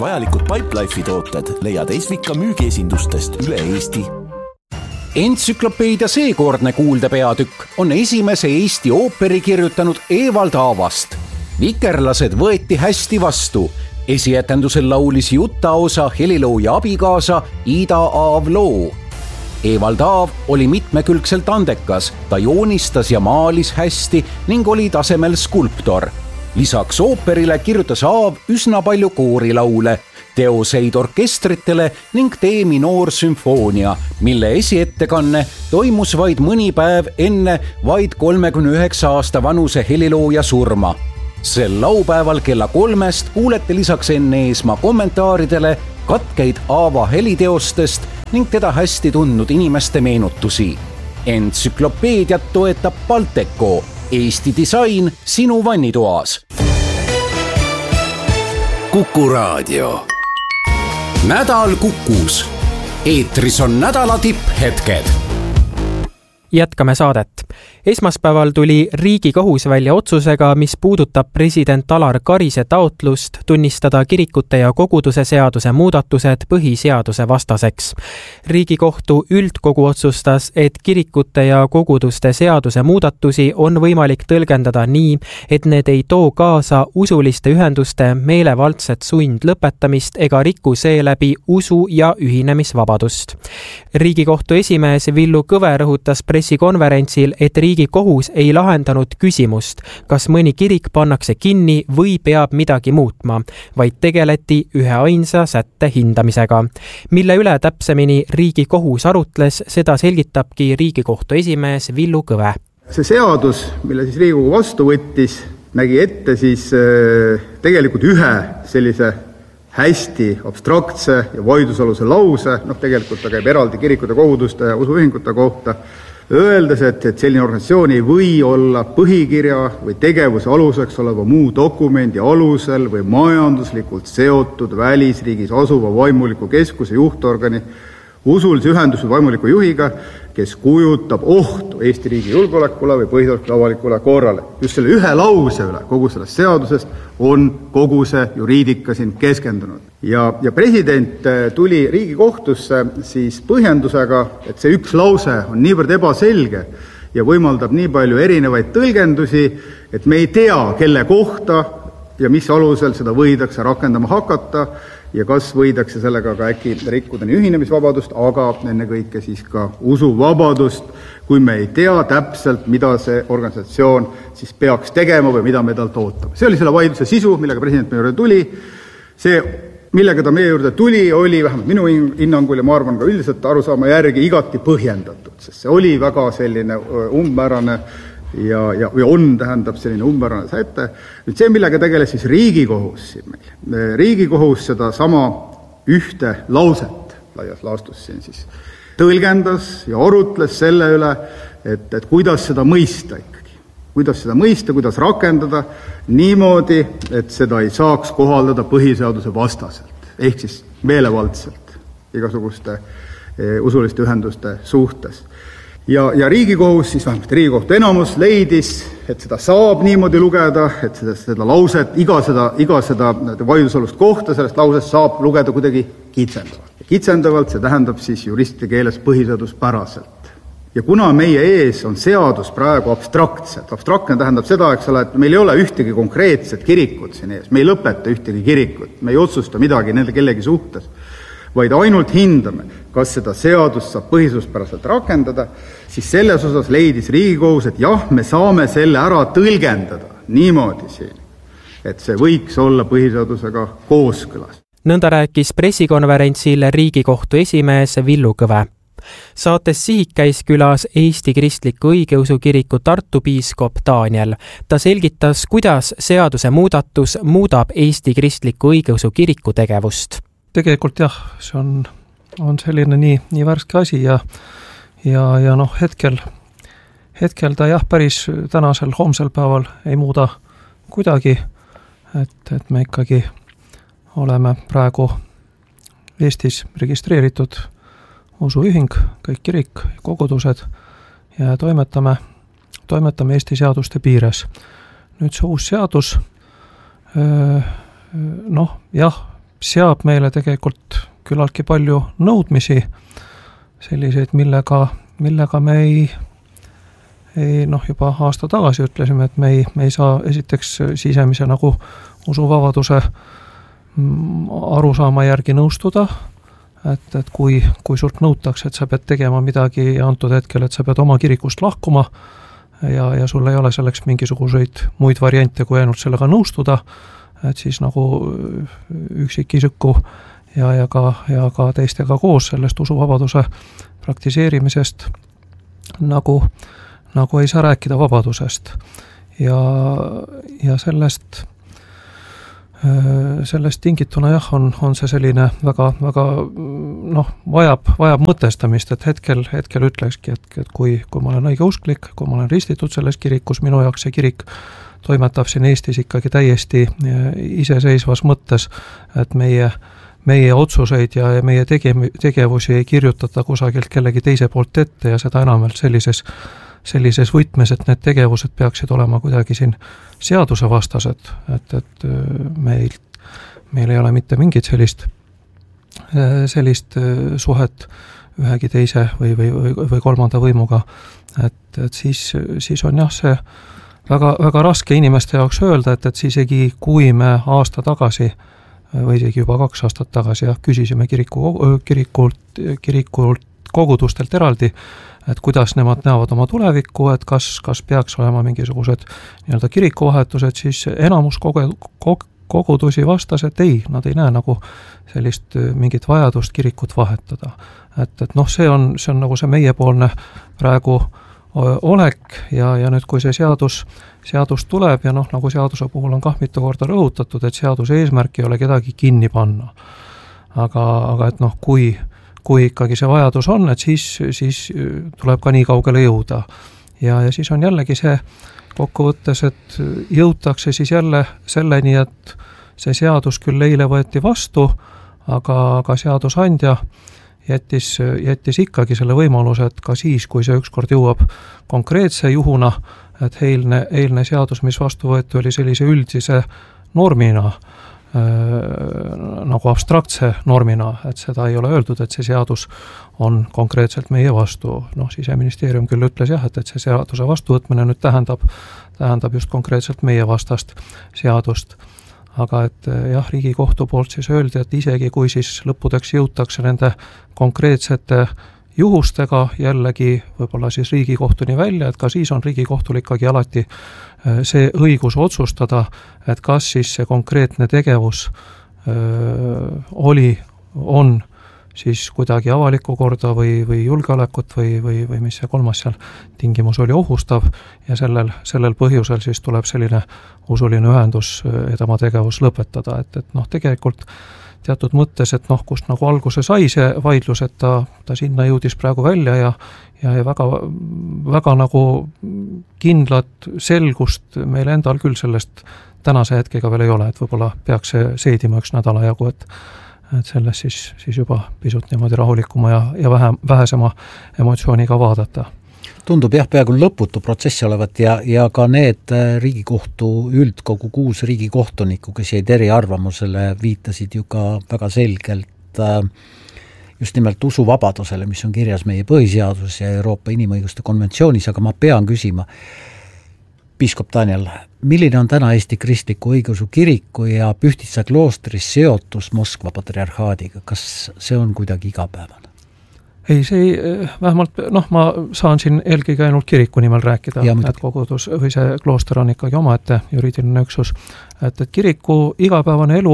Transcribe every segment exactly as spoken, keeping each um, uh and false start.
Vajalikud Pipelife'i tooted leiad Esvika müügiesindustest üle Eesti. Entsüklopeedia seekordne kuuldepeatükk on esimese Eesti ooperi kirjutanud Evald Aavast. Vikerlased võeti hästi vastu. Esietendusel laulis Jutta-osa helilooja abikaasa Ida Aav loo. Evald Aav oli mitmekülgselt andekas, ta joonistas ja maalis hästi ning oli tasemel skulptor. Lisaks ooperile kirjutas Aav üsna palju koorilaule, teoseid orkestritele ning D-minoorsümfoonia, mille esiettekanne toimus vaid mõni päev enne vaid kolmekümne üheksa aasta vanuse helilooja surma. Sel laupäeval kella kolmest kuulete lisaks Enn Eesmaa kommentaaridele katkeid Aava heliteostest ning teda hästi tundnud inimeste meenutusi. Entsüklopeediat toetab Balteco, Eesti disain sinu vannitoas. Kuku Raadio. Nädal Kukus. Eetris on nädala tipphetked. Jätkame saadet. Esmaspäeval tuli Riigikohus välja otsusega, mis puudutab president Alar Karise taotlust tunnistada kirikute ja koguduse seaduse muudatused põhiseaduse vastaseks. Riigikohtu üldkogu otsustas, et kirikute ja koguduste seaduse muudatusi on võimalik tõlgendada nii, et need ei too kaasa usuliste ühenduste meelevaldset sund lõpetamist ega riku seeläbi usu- ja ühinemisvabadust. Riigikohtu esimees Villu Kõve rõhutas pressikonverentsil, et Riigikohus ei lahendanud küsimust, kas mõni kirik pannakse kinni või peab midagi muutma, vaid tegeleti ühe ainsa sätte hindamisega. Mille üle täpsemini Riigikohus arutles, seda selgitabki Riigikohtu esimees Villu Kõve. See seadus, mille siis Riigikogu vastu võttis, nägi ette siis tegelikult ühe sellise hästi abstraktse ja vaidlusaluse lause, noh tegelikult ta käib eraldi kirikute, koguduste ja usuühingute kohta, öeldes, et, et selline organisatsioon ei või olla põhikirja või tegevuse aluseks oleva muu dokumendi alusel või majanduslikult seotud välisriigis asuva vaimuliku keskuse juhtorgani usulise ühenduse vaimuliku juhiga, kes kujutab ohtu Eesti riigi julgeolekule või põhiseaduslikule avalikule korrale. Just selle ühe lause üle kogu sellest seadusest on kogu see juriidika siin keskendunud. Ja, ja president tuli Riigikohtusse siis põhjendusega, et see üks lause on niivõrd ebaselge ja võimaldab nii palju erinevaid tõlgendusi, et me ei tea, kelle kohta ja mis alusel seda võidakse rakendama hakata ja kas võidakse sellega ka äkki rikkuda nii ühinemisvabadust, aga ennekõike siis ka usuvabadust, kui me ei tea täpselt, mida see organisatsioon siis peaks tegema või mida me talt ootame. See oli selle vaidluse sisu, millega president meie juurde tuli. See, millega ta meie juurde tuli, oli vähemalt minu hinnangul ja ma arvan ka üldiselt arusaama järgi igati põhjendatud, sest see oli väga selline umbmäärane ja, ja, ja on, tähendab selline umbmäärane säte. Nüüd see, millega tegeles siis Riigikohus siin meil. Riigikohus seda sama ühte lauset laias laastus siin siis tõlgendas ja arutles selle üle, et, et kuidas seda mõista ikkagi. Kuidas seda mõista, kuidas rakendada niimoodi, et seda ei saaks kohaldada põhiseaduse vastaselt, ehk siis meelevaldselt igasuguste e, usuliste ühenduste suhtes. Ja, ja Riigikohus, siis vähemalt Riigikohtu enamus leidis, et seda saab niimoodi lugeda, et seda, seda lauset, iga seda, iga seda vaidlusalust kohta sellest lausest saab lugeda kuidagi kitsendavalt. Ja kitsendavalt see tähendab siis juristide keeles põhiseaduspäraselt. Ja kuna meie ees on seadus praegu abstraktselt, abstraktne tähendab seda, eks ole, et meil ei ole ühtegi konkreetset kirikut siin ees, me ei lõpeta ühtegi kirikut, me ei otsusta midagi nende kellegi suhtes, vaid ainult hindame, kas seda seadust saab põhiseaduspäraselt rakendada, siis selles osas leidis Riigikohus, et jah, me saame selle ära tõlgendada niimoodi siin, et see võiks olla põhiseadusega kooskõlas. Nõnda rääkis pressikonverentsil Riigikohtu esimees Villu Kõve. Saates Sihik käis külas Eesti Kristliku Õigeusu Kiriku Tartu piiskop Daniel. Ta selgitas, kuidas seaduse muudatus muudab Eesti Kristliku Õigeusu Kiriku tegevust. Tegelikult jah, see on, on selline nii, nii värske asi ja, ja, ja noh, hetkel, hetkel ta jah, päris tänasel homsel päeval ei muuda kuidagi, et, et me ikkagi oleme praegu Eestis registreeritud usuühing, kõik kirik, kogudused ja toimetame, toimetame Eesti seaduste piires. Nüüd see uus seadus, noh, jah, seab meile tegelikult küllaltki palju nõudmisi, selliseid, millega, millega me ei, ei noh, juba aasta tagasi ütlesime, et me ei, me ei saa esiteks sisemise nagu usuvabaduse arusaama järgi nõustuda, et, et kui, kui sult nõutakse, et sa pead tegema midagi antud hetkel, et sa pead oma kirikust lahkuma ja, ja sul ei ole selleks mingisuguseid muid variante, kui ainult sellega nõustuda, et siis nagu üksikisiku ja, ja, ka, ja ka teistega koos sellest usuvabaduse praktiseerimisest nagu, nagu ei saa rääkida vabadusest. Ja, ja sellest sellest tingituna jah, on, on see selline väga, väga noh, vajab, vajab mõtestamist, et hetkel, hetkel ütlekski, et, et kui, kui ma olen õigeusklik, kui ma olen ristitud selles kirikus, minu jaoks see kirik toimetab siin Eestis ikkagi täiesti iseseisvas mõttes, et meie, meie otsuseid ja, ja meie tege, tegevusi ei kirjutata kusagilt kellegi teise poolt ette ja seda enam veel sellises sellises võtmes, et need tegevused peaksid olema kuidagi siin seadusevastased, et, et meil, meil ei ole mitte mingit sellist, sellist suhet ühegi teise või, või, või kolmanda võimuga, et, et siis, siis on jah see väga, väga raske inimeste jaoks öelda, et, et isegi kui me aasta tagasi või isegi juba kaks aastat tagasi jah, küsisime kiriku, kirikult, kirikult kogudustelt eraldi, et kuidas nemad näevad oma tulevikku, et kas, kas peaks olema mingisugused nii-öelda kirikuvahetused, siis enamus koge, kog, kogudusi vastas, et ei, nad ei näe nagu sellist mingit vajadust kirikut vahetada. Et, et noh, see on, see on nagu see meiepoolne praegu olek ja, ja nüüd, kui see seadus, seadus tuleb ja noh, nagu seaduse puhul on kah mitu korda rõhutatud, et seaduse eesmärk ei ole kedagi kinni panna. Aga, aga et noh, kui kui ikkagi see vajadus on, et siis, siis tuleb ka nii kaugele jõuda. Ja, ja siis on jällegi see kokkuvõttes, et jõutakse siis jälle selleni, et see seadus küll eile võeti vastu, aga, aga seadusandja jättis, jättis ikkagi selle võimaluse, et ka siis, kui see ükskord jõuab konkreetse juhuna, et eilne, eilne seadus, mis vastu võeti, oli sellise üldise normina, nagu abstraktse normina, et seda ei ole öeldud, et see seadus on konkreetselt meie vastu. Noh, Siseministeerium küll ütles jah, et, et see seaduse vastuvõtmine nüüd tähendab, tähendab just konkreetselt meie vastast seadust. Aga et jah, Riigikohtu poolt siis öeldi, et isegi kui siis lõppudeks jõutakse nende konkreetsete juhustega jällegi võib-olla siis Riigikohtuni välja, et ka siis on Riigikohtul ikkagi alati see õigus otsustada, et kas siis see konkreetne tegevus öö, oli, on siis kuidagi avalikku korda või, või julgeolekut või, või, või mis see kolmas seal tingimus oli ohustav ja sellel, sellel põhjusel siis tuleb selline usuline ühendus ja tema tegevus lõpetada, et, et noh, tegelikult teatud mõttes, et noh, kust nagu alguse sai see vaidlus, et ta, ta sinna jõudis praegu välja ja, ja, ja väga, väga nagu kindlat selgust meil endal küll sellest tänase hetkega veel ei ole, et võib-olla peaks see seedima üks nädala jagu, et, et sellest siis, siis juba pisut niimoodi rahulikuma ja, ja vähem, vähesema emotsiooniga vaadata. Tundub jah, peaaegu lõputu protsess olevat ja, ja ka need Riigikohtu üldkogu kuus riigikohtunikku, kes jäid eriarvamusele, viitasid ju ka väga selgelt just nimelt usuvabadusele, mis on kirjas meie põhiseaduses ja Euroopa Inimõiguste konventsioonis, aga ma pean küsima, piiskop Daniel, milline on täna Eesti Kristliku Õigeusu Kiriku ja Pühtitsa kloostris seotus Moskva patriarhaadiga? Kas see on kuidagi igapäevane? Ei, see ei, vähemalt, noh, ma saan siin eelkõige ainult kiriku nimel rääkida, et kogudus või see klooster on ikkagi omaette juriidiline üksus, et, et kiriku igapäevane elu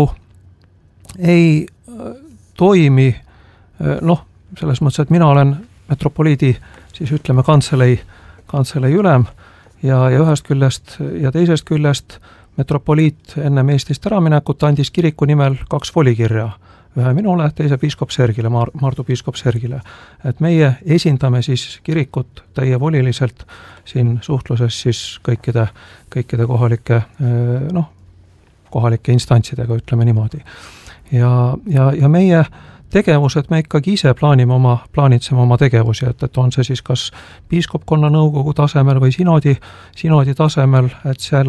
ei toimi, noh, selles mõttes, et mina olen metropoliidi, siis ütleme kantselei, kantselei ülem ja, ja ühest küljest ja teisest küljest metropoliit ennem Eestist äraminekut andis kiriku nimel kaks volikirja, ühe minule, teise piiskop Sergile, Maardu piiskop Sergile. Et meie esindame siis kirikut täievoliliselt siin suhtluses siis kõikide, kõikide kohalike, noh, kohalike instantsidega, ütleme niimoodi. Ja, ja, ja meie tegevused me ikkagi ise plaanime oma, plaanitseme oma tegevusi, et, et on see siis kas piiskopkonna nõukogu tasemel või sinodi, sinodi tasemel, et seal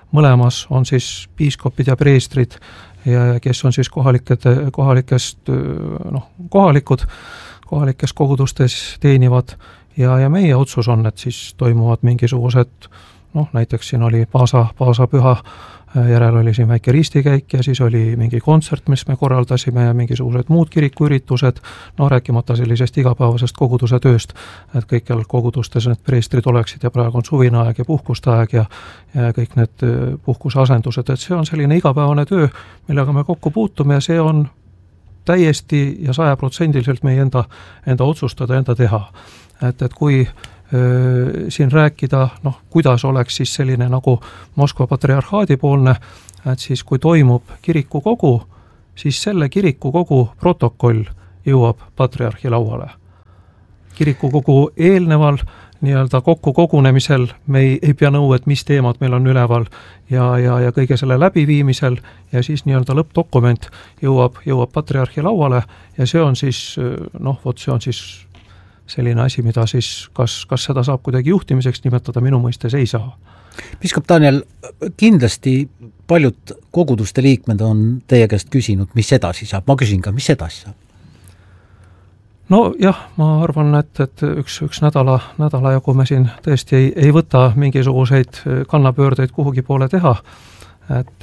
mõlemas on siis piiskopid ja preestrid, ja kes on siis kohaliked, kohalikest noh, kohalikud, kohalikes kogudustes teenivad ja, ja meie otsus on, et siis toimuvad mingisugused, noh näiteks siin oli Paasa, Paasa püha, järel oli siin väike ristikäik ja siis oli mingi kontsert, mis me korraldasime ja mingisugused muud kirikuüritused, no rääkimata sellisest igapäevasest koguduse tööst, et kõikjal kogudustes need preestrid oleksid ja praegu on suvine aeg ja puhkuste aeg ja, ja kõik need puhkuse asendused, et see on selline igapäevane töö, millega me kokku puutume ja see on täiesti ja sajaprotsendiliselt meie enda, enda otsustada, enda teha. Et, et kui siin rääkida, noh, kuidas oleks siis selline nagu Moskva patriarhaadi poolne, et siis kui toimub kirikukogu, siis selle kirikukogu protokoll jõuab patriarhi lauale. Kirikukogu eelneval nii-öelda kokku kogunemisel me ei, ei pea nõu, et mis teemad meil on üleval ja, ja, ja kõige selle läbiviimisel ja siis nii-öelda lõppdokument jõuab, jõuab patriarhi lauale ja see on siis, noh, vot see on siis selline asi, mida siis, kas, kas seda saab kuidagi juhtimiseks nimetada, minu mõistes ei saa. Piiskop Daniel, kindlasti paljud koguduste liikmed on teie käest küsinud, mis edasi saab. Ma küsin ka, mis edasi saab? No jah, ma arvan, et, et üks, üks nädala, nädala jagu me siin tõesti ei, ei võta mingisuguseid kannapöördeid kuhugi poole teha, et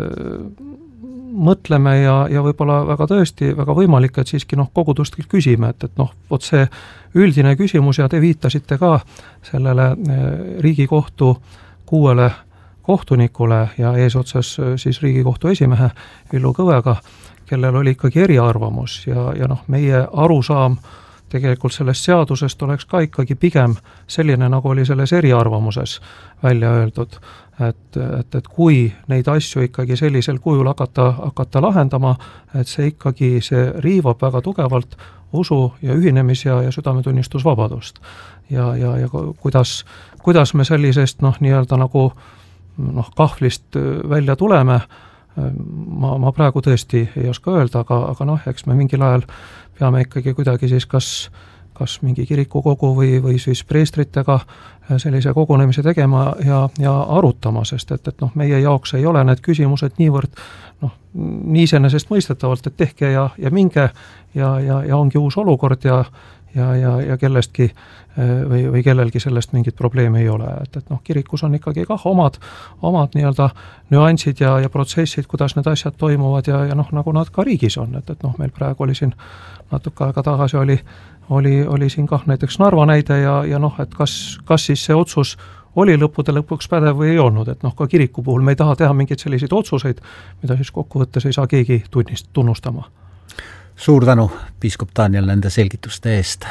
mõtleme ja, ja võib-olla väga tõesti, väga võimalik, et siiski noh, kogudustelt küsime, et, et noh, vot see üldine küsimus ja te viitasite ka sellele Riigikohtu kuuele kohtunikule ja eesotsas siis Riigikohtu esimehe Villu Kõvega, kellel oli ikkagi eriarvamus ja, ja noh, meie arusaam tegelikult sellest seadusest oleks ka ikkagi pigem selline, nagu oli selles eriarvamuses välja öeldud, et, et, et kui neid asju ikkagi sellisel kujul hakata, hakata lahendama, et see ikkagi, see riivab väga tugevalt usu ja ühinemis- ja, ja südametunnistusvabadust. Ja, ja, ja kuidas, kuidas me sellisest noh, nii-öelda nagu noh, kahvlist välja tuleme, ma, ma praegu tõesti ei oska öelda, aga, aga noh, eks me mingil ajal peame ikkagi kuidagi siis kas, kas mingi kirikukogu või, või siis preestritega sellise kogunemise tegema ja, ja arutama, sest et, et noh, meie jaoks ei ole need küsimused niivõrd noh, nii iseenesest mõistetavalt, et tehke ja, ja minge ja, ja, ja ongi uus olukord ja, ja, ja, ja kellestki või, või kellelgi sellest mingit probleemi ei ole, et, et noh, kirikus on ikkagi kah omad, omad nii-öelda nüansid ja, ja protsessid, kuidas need asjad toimuvad ja, ja noh, nagu nad ka riigis on, et, et noh, meil praegu oli siin natuke aega tagasi oli, oli, oli siin kah näiteks Narva näide ja, ja noh, et kas, kas siis see otsus oli lõppude lõpuks pädev või ei olnud, et noh, ka kiriku puhul me ei taha teha mingeid selliseid otsuseid, mida siis kokkuvõttes ei saa keegi tunnist, tunnustama. Suur tänu, piiskop Daniel, nende selgituste eest.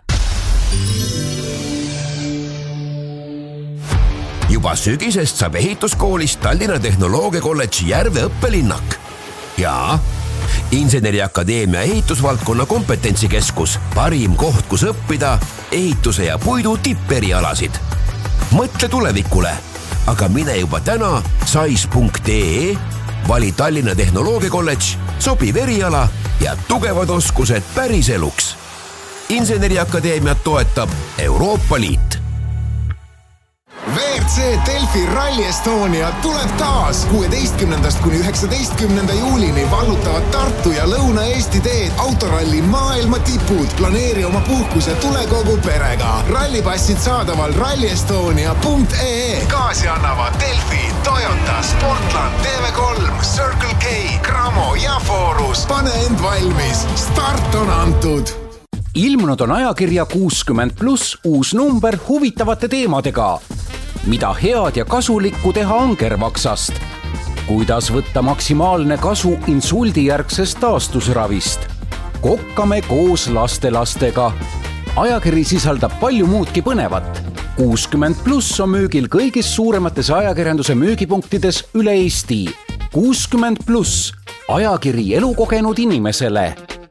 Juba sügisest saab ehituskoolist Tallinna Tehnoloogia Kolledži Järve õppelinnak. Ja Inseneriakadeemia ehitusvaldkonna kompetentsikeskus, parim koht, kus õppida ehituse ja puidu tipperialasid. Mõtle tulevikule, aga mine juba täna sais punkt ee, vali Tallinna Tehnoloogia Kolledž, sobiv eriala ja tugevad oskused päris eluks. Inseneriakadeemiat toetab Euroopa Liit. V R C Delfi Rally Estonia tuleb taas kuueteistkümnendast kuni üheksateistkümnenda juulini vallutavad Tartu ja Lõuna-Eesti teed autoralli maailma tipud. Planeeri oma puhkus ja tule kogu perega. Rallipassid saadaval rally estonia punkt ee. Kaasi annavad Delfi, Toyota, Sportland, T V kolm, Circle K, Cramo ja Forus. Pane end valmis. Start on antud. Ilmunud on ajakirja kuuskümmend pluss uus number huvitavate teemadega. Mida head ja kasulikku teha angervaksast? Kuidas võtta maksimaalne kasu insuldijärgsest taastusravist? Kokkame koos lastelastega. Ajakiri sisaldab palju muudki põnevat. kuuskümmend pluss on müügil kõigis suuremates ajakirjanduse müügipunktides üle Eesti. kuuskümmend pluss. Ajakiri elukogenud inimesele.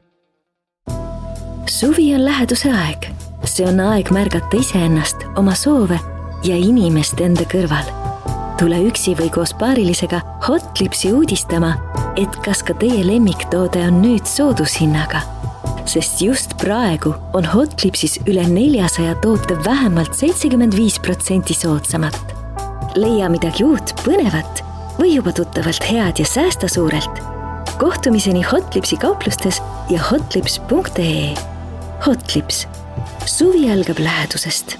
Suvi on läheduse aeg. See on aeg märgata iseennast, oma soove ja inimest enda kõrval. Tule üksi või koos paarilisega Hotlipsi uudistama, et kas ka teie lemmiktoode on nüüd soodushinnaga. Sest just praegu on Hotlipsis üle neljasaja toote vähemalt seitsekümmend viis protsenti soodsamat. leia midagi uut, põnevat või juba tuttavalt head ja säästa suurelt. Kohtumiseni Hotlipsi kauplustes ja hotlips punkt ee. Hotlips. Suvi algab lähedusest.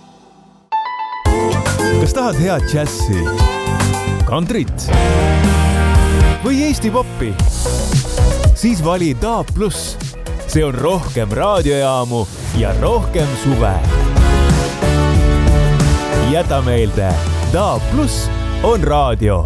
Kas tahad head džässi, kantrit või Eesti poppi? Siis vali D A B plus. See on rohkem raadiojaamu ja rohkem suve. Jäta meelde, D A B plus on raadio.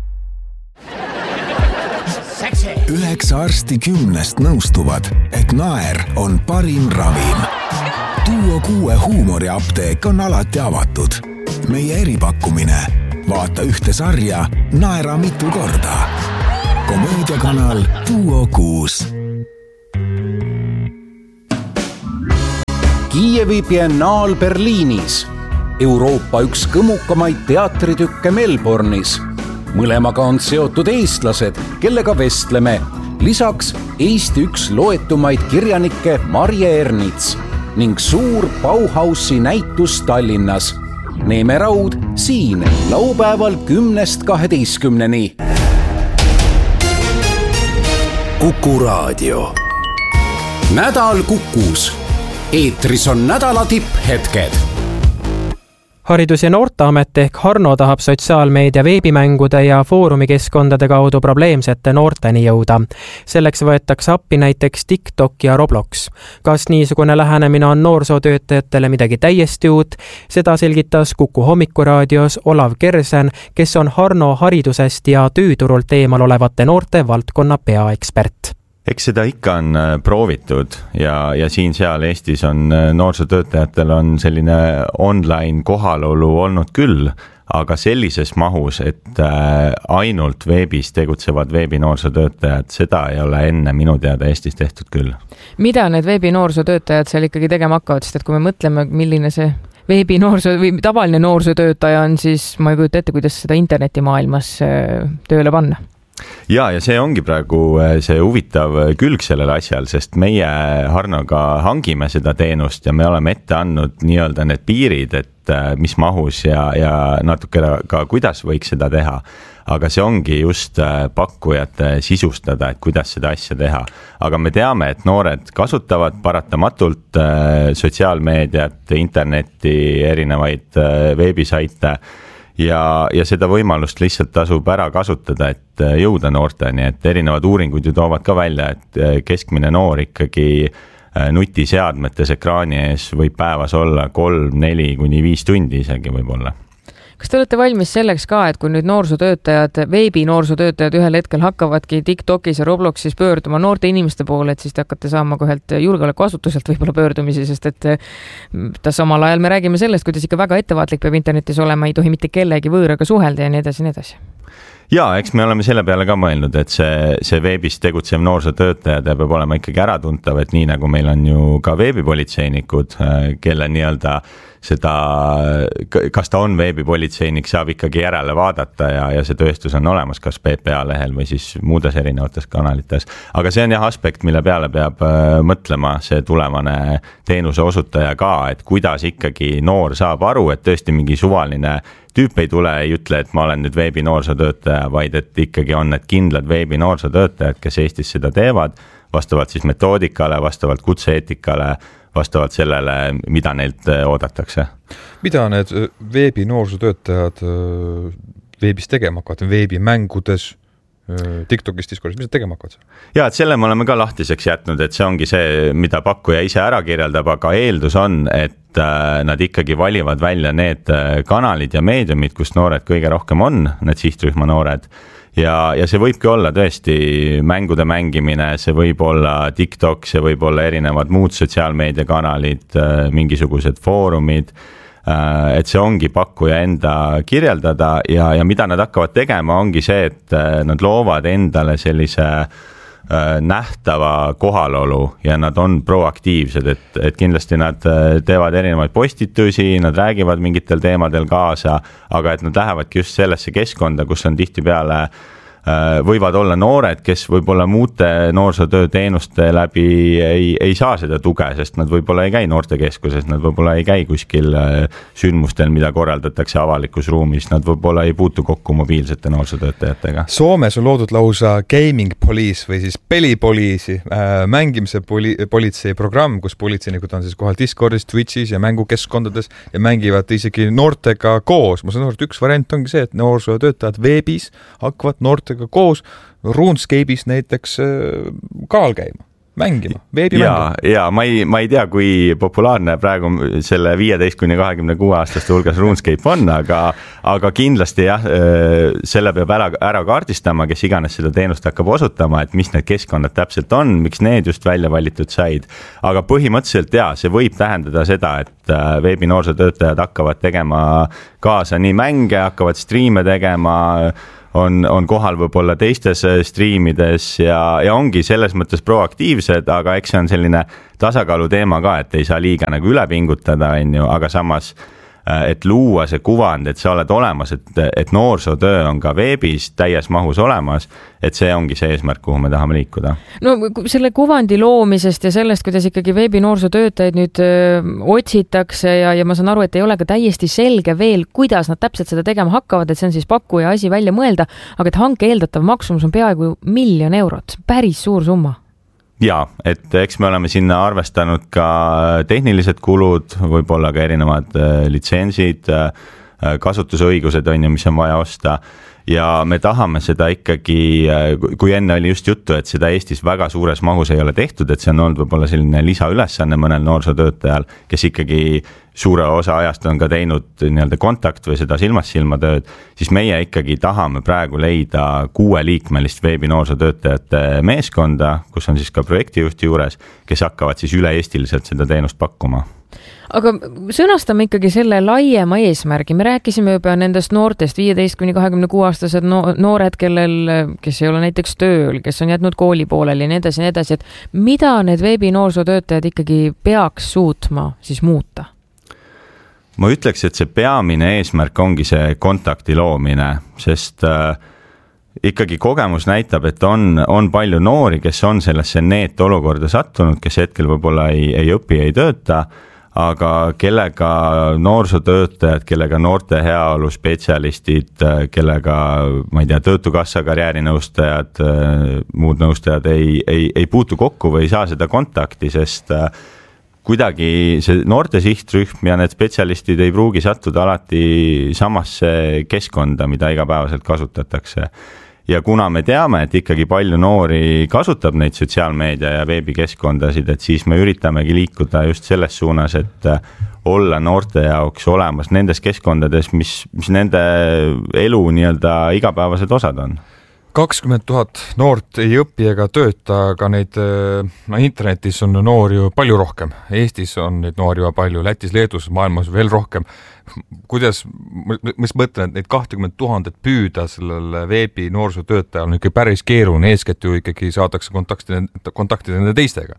Üheksa arsti kümnest nõustuvad, et naer on parim ravim. Duo kuue huumoriapteek on alati avatud. Meie eripakkumine. Vaata ühte sarja, naera mitu korda. Komöödiakanal Duo kuus. Kiievi biennaal Berliinis. Euroopa üks kõmukamaid teatritükke Melbourne'is. Mõlemaga on seotud eestlased, kellega vestleme. Lisaks Eesti üks loetumaid kirjanikke Marje Ernits ning suur Bauhausi näitus Tallinnas. Neeme Raud siin laupäeval kümnest kaheteistkümneni. Kuku Raadio. Nädal Kukus. Eetris on nädala tipphetked. Haridus- ja Noorteamet ehk Harno tahab sotsiaalmeedia veebimängude ja foorumikeskkondade kaudu probleemsete noorteni jõuda. Selleks võetakse appi näiteks TikTok ja Roblox. Kas niisugune lähenemine on noorsootöötajatele midagi täiesti uut? Seda selgitas Kuku hommikuraadios Olav Kersen, kes on Harno haridusest ja tööturult eemal olevate noorte valdkonna peaekspert. Eks seda ikka on proovitud ja, ja siin seal Eestis on noorsootöötajatel on selline online kohalolu olnud küll, aga sellises mahus, et ainult veebis tegutsevad veebinoorsootöötajad, seda ei ole enne minu teada Eestis tehtud küll. Mida need veebinoorsootöötajad seal ikkagi tegema hakkavad, sest et kui me mõtleme, milline see veebinoorsoo või tavaline noorsootöötaja on, siis ma ei kujuta ette, kuidas seda internetimaailmas tööle panna. Ja, ja see ongi praegu see huvitav külg sellel asjal, sest meie Harnoga hangime seda teenust ja me oleme ette andnud nii-öelda need piirid, et mis mahus ja, ja natuke ka kuidas võiks seda teha. Aga see ongi just pakkujate sisustada, et kuidas seda asja teha. Aga me teame, et noored kasutavad paratamatult sotsiaalmeediat, internetti, erinevaid veebisaite ja, ja seda võimalust lihtsalt tasub ära kasutada, et jõuda noorteni, et erinevad uuringud ju toovad ka välja, et keskmine noor ikkagi nutiseadmetes ekraani ees võib päevas olla kolm, neli kuni viis tundi isegi võib-olla. Kas te olete valmis selleks ka, et kui nüüd noorsootöötajad, veebi noorsootöötajad ühel hetkel hakkavadki TikTokis ja Robloxis pöörduma noorte inimeste poole, et siis te hakkate saama kohelt julgeolekuasutuselt võib-olla pöördumisi, sest et ta samal ajal me räägime sellest, kuidas ikka väga ettevaatlik peab internetis olema, ei tohi mitte kellegi võõraga suhelda ja nii edasi, nii edasi. Ja, eks me oleme selle peale ka mõelnud, et see, see veebis tegutsev noorsootöötaja peab olema ikkagi äratuntav, et nii nagu meil on ju ka veebipolitseinikud, kelle nii-öelda seda, kas ta on veebipolitseinik, saab ikkagi järele vaadata ja, ja see tõestus on olemas kas P P A lehel või siis muudes erinevates kanalites. Aga see on jah aspekt, mille peale peab mõtlema see tulevane teenuse osutaja ka, et kuidas ikkagi noor saab aru, et tõesti mingi suvaline tüüp ei tule, ei ütle, et ma olen nüüd veebi noorsootöötaja, vaid et ikkagi on need kindlad veebi noorsootöötajad, kes Eestis seda teevad, vastavalt siis metoodikale, vastavalt kutseeetikale, vastavalt sellele, mida neilt oodatakse. Mida need veebi noorsootöötajad veebis tegema hakkavad, veebimängudes, TikTokis, Discordis, mis nad tegema hakkavad? Ja, et selle me oleme ka lahtiseks jätnud, et see ongi see, mida pakkuja ise ära kirjeldab, aga eeldus on, et nad ikkagi valivad välja need kanalid ja meediumid, kus noored kõige rohkem on, need sihtrühma noored. Ja, ja see võibki olla tõesti mängude mängimine, see võib olla TikTok, see võib olla erinevad muud sotsiaalmeediakanalid, mingisugused foorumid, et see ongi pakkuja enda kirjeldada ja, ja mida nad hakkavad tegema ongi see, et nad loovad endale sellise nähtava kohalolu ja nad on proaktiivsed, et, et kindlasti nad teevad erinevaid postitusi, nad räägivad mingitel teemadel kaasa, aga et nad lähevadki just sellesse keskkonda, kus on tihtipeale võivad olla noored, kes võib-olla muute noorsootööteenuste läbi ei, ei saa seda tuge, sest nad võib-olla ei käi noortekeskuses, nad võib-olla ei käi kuskil sündmustel, mida korraldatakse avalikus ruumis, nad võib-olla ei puutu kokku mobiilsete noorsootöötajatega. Soomes on loodud lausa gaming police või siis pelipoliisi, mängimise poli, politsei programm, kus politseinikud on siis kohal Discordis, Twitchis ja mängukeskkondades ja mängivad isegi noortega koos. Ma saan aru, et üks variant ongi see, et noorsootöötajad veebis hakkavad noorte koos RuneScape'is näiteks kaal käima, mängima, veebimängu. Ja, ja ma, ei, ma ei tea, kui populaarne praegu selle viieteist kuni kahekümne kuue aastaste hulgas RuneScape on, aga, aga kindlasti jah, selle peab ära, ära kaardistama, kes iganes seda teenust hakkab osutama, et mis need keskkonnad täpselt on, miks need just välja valitud said. Aga põhimõtteliselt jah, see võib tähendada seda, et veebi noorsootöötajad hakkavad tegema kaasa nii mänge, hakkavad striime tegema, on, on kohal võib-olla teistes striimides ja, ja ongi selles mõttes proaktiivsed, aga eks see on selline tasakaalu teema ka, et ei saa liiga nagu üle pingutada, on ju, aga samas et luua see kuvand, et sa oled olemas, et, et noorsootöö on ka veebis täies mahus olemas, et see ongi see eesmärk, kuhu me tahame liikuda. No selle kuvandi loomisest ja sellest, kuidas ikkagi veebi noorsootöötajaid nüüd öö, otsitakse ja, ja ma saan aru, et ei ole ka täiesti selge veel, kuidas nad täpselt seda tegema hakkavad, et see on siis pakkuja asi välja mõelda, aga et hanke eeldatav maksumus on peaaegu miljon eurot, päris suur summa. Ja, et eks me oleme sinna arvestanud ka tehnilised kulud, võib-olla ka erinevad litsentsid, kasutusõigused on ju, mis on vaja osta ja me tahame seda ikkagi, kui enne oli just juttu, et seda Eestis väga suures mahus ei ole tehtud, et see on olnud võib-olla selline lisaülesanne mõnel noorsootöötajal, kes ikkagi suure osa ajast on ka teinud nii-öelda kontakt või seda silmast silma tööd, siis meie ikkagi tahame praegu leida kuueliikmelist veebi noorsootöötajate meeskonda, kus on siis ka projektijuhti juures, kes hakkavad siis üle-eestiliselt seda teenust pakkuma. Aga sõnastame ikkagi selle laiema eesmärgi. Me rääkisime juba nendest noortest, viieteist kuni kahekümne kuue aastased noored, kellel, kes ei ole näiteks tööl, kes on jätnud kooli pooleli ja nii edasi, nii edasi, et mida need veebi noorsootöötajad ikkagi peaks suutma siis muuta? Ma ütleks, et see peamine eesmärk ongi see kontakti loomine, sest äh, ikkagi kogemus näitab, et on, on palju noori, kes on sellesse neet olukorda sattunud, kes hetkel võib-olla ei, ei õpi, ei tööta, aga kellega noorsootöötajad, kellega noorte heaolu spetsialistid, kellega, ma ei tea, töötukassa karjäärinõustajad, muud nõustajad ei, ei, ei puutu kokku või ei saa seda kontakti, sest kuidagi see noorte sihtrühm ja need spetsialistid ei pruugi sattuda alati samasse keskkonda, mida igapäevaselt kasutatakse. Ja kuna me teame, et ikkagi palju noori kasutab neid sotsiaalmeedia ja veebikeskkondasid, et siis me üritamegi liikuda just selles suunas, et olla noorte jaoks olemas nendes keskkondades, mis, mis nende elu nii-öelda igapäevased osad on. kakskümmend tuhat noort ei õpi ega tööta, aga neid, no internetis on noori ju palju rohkem. Eestis on neid noori juba palju, Lätis, Leedus, maailmas veel rohkem. Kuidas, mis mõtlen, et neid kakskümmend tuhandet püüda sellel veebi noorsootöötajal on ikka päris keeruline, eeskätt ju ikkagi saadakse kontakti, kontaktida nende teistega?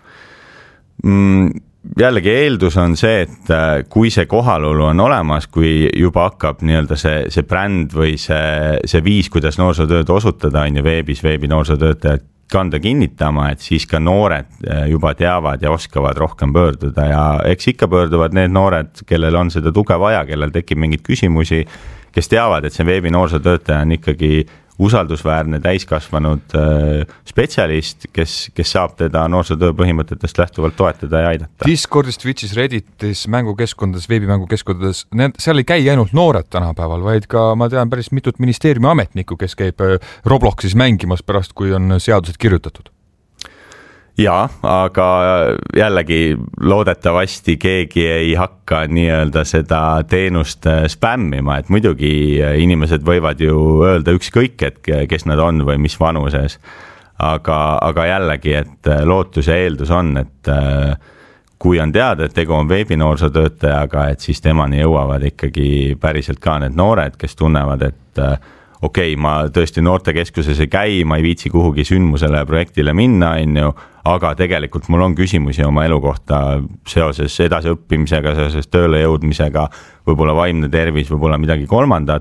Mm, jällegi eeldus on see, et kui see kohalolu on olemas, kui juba hakkab nii-öelda see, see bränd või see, see viis, kuidas noorsootööd osutada on ju veebis, veebi noorsootöötajad kanda kinnitama, et siis ka noored juba teavad ja oskavad rohkem pöörduda ja eks ikka pöörduvad need noored, kellel on seda tuge vaja, kellel tekib mingid küsimusi, kes teavad, et see veebi noorsootöötaja on ikkagi usaldusväärne täiskasvanud spetsialist, kes, kes saab teda noorsootöö põhimõtetest lähtuvalt toetada ja aidata. Discordis, Twitchis, Redditis, mängukeskkondades, veebimängukeskkondades, seal ei käi ainult noored tänapäeval, vaid ka ma tean päris mitut ministeeriumi ametnikku, kes käib Robloxis mängimas pärast, kui on seadused kirjutatud. Jaa, aga jällegi loodetavasti keegi ei hakka nii-öelda seda teenust spämmima, et muidugi inimesed võivad ju öelda ükskõik, et kes nad on või mis vanuses. Aga, aga jällegi, et lootuse eeldus on, et kui on teada, et tegu on veebi noorsootöötajaga, et siis temani jõuavad ikkagi päriselt ka need noored, kes tunnevad, et okei, okay, ma tõesti noortekeskuses ei käi, ma ei viitsi kuhugi sündmusele ja projektile minna, on ju, aga tegelikult mul on küsimusi oma elu kohta seoses edasi õppimisega, seoses tööle jõudmisega, võib-olla vaimne tervis, võib-olla midagi kolmandat,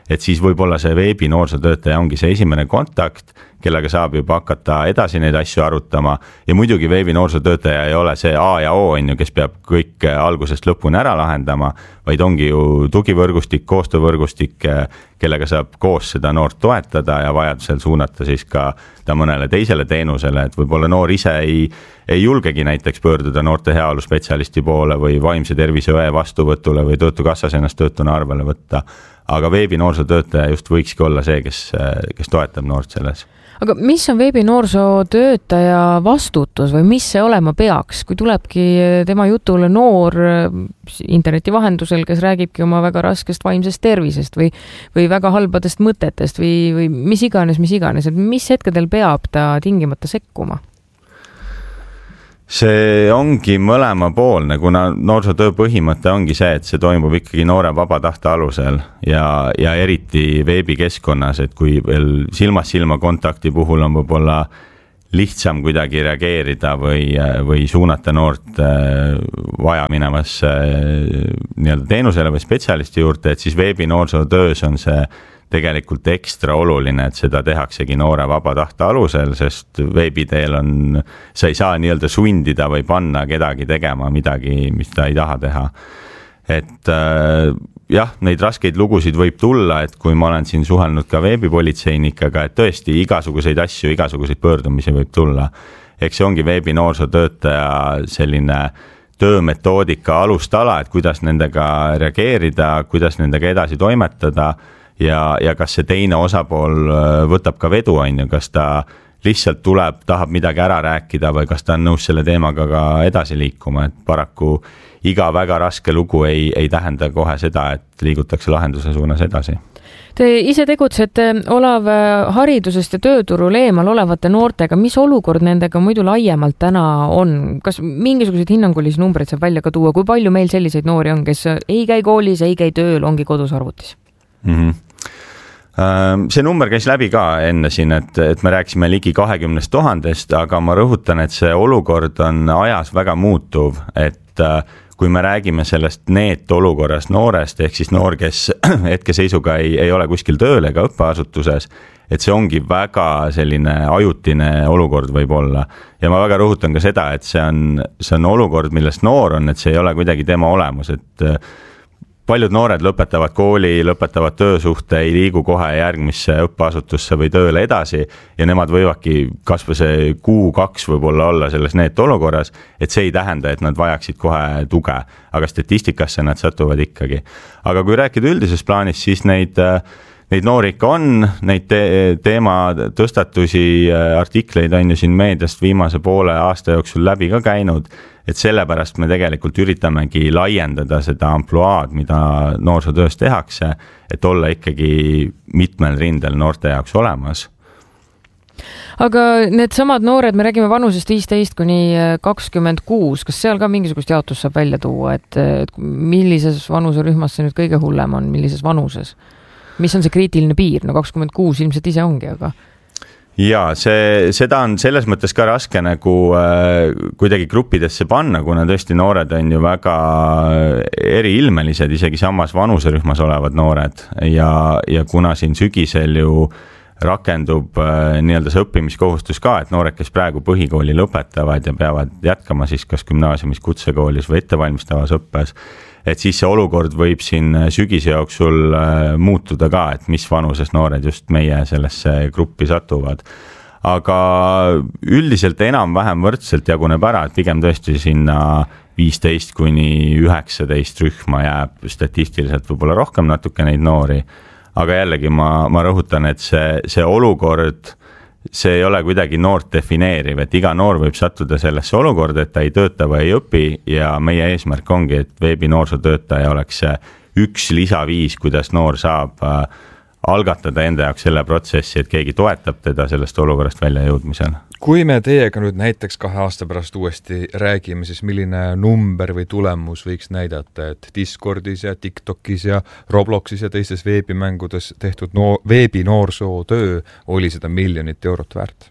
et siis võib-olla see veebi noorsootöötaja ongi see esimene kontakt, kellega saab juba hakata edasi neid asju arutama ja muidugi veebi noorsootöötaja ei ole see A ja O, on ju, kes peab kõik algusest lõpuni ära lahendama, vaid ongi ju tugivõrgustik, koostöövõrgustik, kellega saab koos seda noort toetada ja vajadusel suunata siis ka ta mõnele teisele teenusele, et võib-olla noor ise ei, ei julgegi näiteks pöörduda noorte heaolu spetsialisti poole või vaimse tervise õe vastuvõtule või töötukassas ennast töötuna arvele võtta. Aga veebi noorsootöötaja just võikski olla see, kes, kes toetab noort selles. Aga mis on veebi noorsootöötaja vastutus või mis see olema peaks, kui tulebki tema jutule noor interneti vahendusel, kes räägibki oma väga raskest vaimsest tervisest või, või väga halbadest mõtetest või, või mis iganes, mis iganes, et mis hetkedel peab ta tingimata sekkuma? See ongi mõlemapoolne, kuna noorsootöö põhimõte ongi see, et see toimub ikkagi noore vaba tahte alusel ja, ja eriti veebikeskkonnas, et kui veel silmast silma kontakti puhul on võib-olla lihtsam kuidagi reageerida või, või suunata noort vaja minevasse nii-öelda teenusele või spetsialisti juurde, et siis veebi noorsootöös on see tegelikult ekstra oluline, et seda tehaksegi noore vaba tahte alusel, sest veebiteel on, sa ei saa nii-öelda sundida või panna kedagi tegema midagi, mis ta ei taha teha. Et äh, jah, neid raskeid lugusid võib tulla, et kui ma olen siin suhelnud ka veebipolitseinikaga, et tõesti igasuguseid asju, igasuguseid pöördumisi võib tulla. Eks see ongi veebi noorsootöötaja selline töömetoodika alustala, et kuidas nendega reageerida, kuidas nendega edasi toimetada ja, ja kas see teine osapool võtab ka vedu, on ju, kas ta lihtsalt tuleb, tahab midagi ära rääkida või kas ta on nõus selle teemaga ka edasi liikuma, et paraku iga väga raske lugu ei, ei tähenda kohe seda, et liigutakse lahenduse suunas edasi. Te ise tegutsete Olav haridusest ja tööturul eemal olevate noortega, mis olukord nendega muidu laiemalt täna on? Kas mingisuguseid hinnangulisi numbreid saab välja ka tuua, kui palju meil selliseid noori on, kes ei käi koolis, ei käi tööl, ongi kodus arvutis? Mm-hmm. See number käis läbi ka enne siin, et, et me rääksime ligi kahekümnest tuhandest, aga ma rõhutan, et see olukord on ajas väga muutuv, et kui me räägime sellest neet olukorrast noorest, ehk siis noor, kes hetkeseisuga ei, ei ole kuskil tööl ega õppeasutuses, et see ongi väga selline ajutine olukord võib olla. Ja ma väga rõhutan ka seda, et see on, see on olukord, millest noor on, et see ei ole kuidagi tema olemus, et paljud noored lõpetavad kooli, lõpetavad töösuhte, ei liigu kohe järgmisse õppeasutusse või tööle edasi ja nemad võivadki kas või see kuu kaks võib-olla olla selles neet olukorras, et see ei tähenda, et nad vajaksid kohe tuge, aga statistikasse nad satuvad ikkagi. Aga kui rääkida üldises plaanis, siis neid, neid noori ikka on, neid te teema tõstatusi, artikleid on ju siin meediast viimase poole aasta jooksul läbi ka käinud, et sellepärast me tegelikult üritamegi laiendada seda ampluaad, mida noorsootöös tehakse, et olla ikkagi mitmel rindel noorte jaoks olemas. Aga need samad noored, me räägime vanusest viisteist kuni kakskümmend kuus, kas seal ka mingisugust jaotust saab välja tuua, et, et millises vanuserühmas see nüüd kõige hullem on, millises vanuses? Mis on see kriitiline piir? No kakskümmend kuus ilmselt ise ongi, aga... Ja see, seda on selles mõttes ka raske nagu äh, kuidagi gruppidesse panna, kuna tõesti noored on ju väga eriilmelised, isegi samas vanuserühmas olevad noored ja, ja kuna siin sügisel ju rakendub äh, nii-öelda see õppimiskohustus ka, et noored, kes praegu põhikooli lõpetavad ja peavad jätkama siis kas gümnaasiumis, kutsekoolis või ettevalmistavas õppes, et siis see olukord võib siin sügise jooksul muutuda ka, et mis vanuses noored just meie sellesse gruppi satuvad. Aga üldiselt enam-vähem võrdselt jaguneb ära, et pigem tõesti sinna viisteist kuni üheksateist rühma jääb statistiliselt võib-olla rohkem natuke neid noori. Aga jällegi ma, ma rõhutan, et see, see olukord, see ei ole kuidagi noort defineeriv, et iga noor võib sattuda sellesse olukorda, et ta ei tööta või ei õpi ja meie eesmärk ongi, et veebi noorsootöötaja oleks üks lisaviis, kuidas noor saab algatada enda jaoks selle protsessi, et keegi toetab teda sellest olukorrast välja jõudmisel. Kui me teiega nüüd näiteks kahe aasta pärast uuesti räägime, siis milline number või tulemus võiks näidata, et Discordis ja TikTokis ja Robloxis ja teistes veebimängudes tehtud no veebi noorsootöö oli seda miljonit eurot väärt?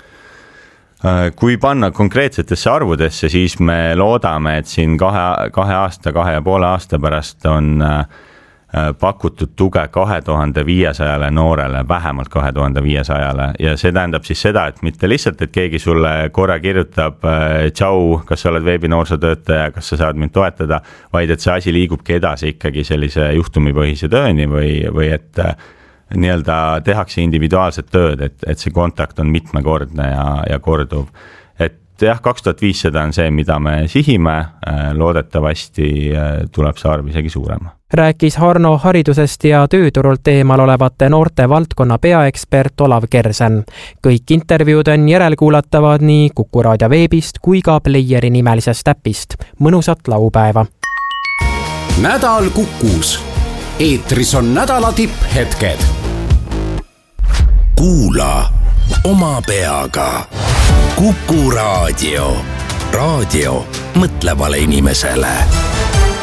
Kui panna konkreetsetesse arvudesse, siis me loodame, et siin kahe, kahe aasta, kahe ja poole aasta pärast on pakutud tuge kahe tuhande viiesajale noorele, vähemalt kahe tuhande viiesajale ja see tähendab siis seda, et mitte lihtsalt, et keegi sulle korra kirjutab tšau, kas sa oled veebinoorsootöötaja, kas sa saad mind toetada, vaid et see asi liigubki edasi ikkagi sellise juhtumipõhise tööni või, või et nii-öelda tehakse individuaalset tööd, et, et see kontakt on mitmekordne ja, ja korduv. Jah, kaks tuhat viissada on see, mida me sihime, loodetavasti tuleb see arv isegi suurema. Rääkis Harno haridusest ja tööturult eemal olevate noorte valdkonna peaekspert Olav Kersen. Kõik intervjuud on järelkuulatavad nii Kuku Raadio veebist kui ka Playeri nimelisest äpist. Mõnusat laupäeva! Nädal Kukus. Eetris on nädala tipphetked. Kuula oma peaga. Kuku Raadio. Raadio mõtlevale inimesele.